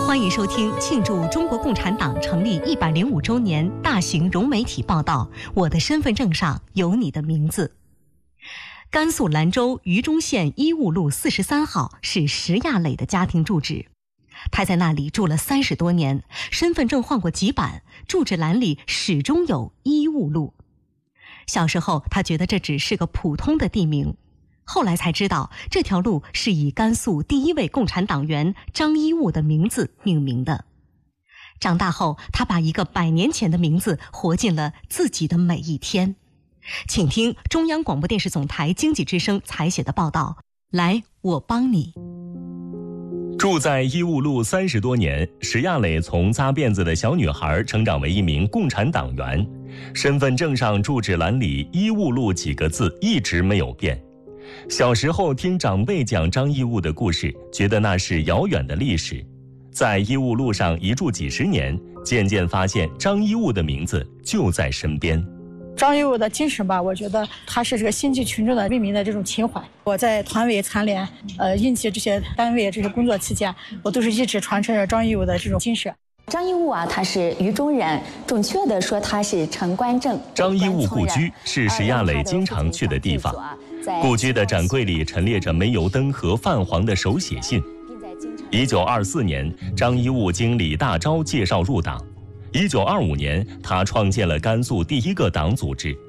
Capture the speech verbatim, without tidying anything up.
欢迎收听庆祝中国共产党成立一百零五周年大型融媒体报道《我的身份证上有你的名字》。甘肃兰州榆中县医务路四十三号是石亚磊的家庭住址，他在那里住了三十多年，身份证换过几版，住址栏里始终有医务路。小时候，他觉得这只是个普通的地名，后来才知道这条路是以甘肃第一位共产党员张一物的名字命名的。长大后，他把一个百年前的名字活进了自己的每一天。请听中央广播电视总台经济之声采写的报道，来，我帮你。 住在医务路三十多年，石亚磊从扎辫子的小女孩成长为一名共产党员，身份证上住址栏里医务路几个字一直没有变。小时候听长辈讲张一物的故事，觉得那是遥远的历史，在医务路上一住几十年，渐渐发现张一物的名字就在身边。 张一物的精神吧，我觉得他是这个辛济群众的为民的这种情怀。我在团委、残联、呃应急这些单位这些工作期间，我都是一直传承着张一物的这种精神。 张一物啊，他是榆中人，准确的说他是陈官镇。 张一物故居是石亚磊经常去的地方，故居的展柜里陈列着煤油灯和泛黄的手写信。一九二四年，张一物经李大钊介绍入党。一九二五年，他创建了甘肃第一个党组织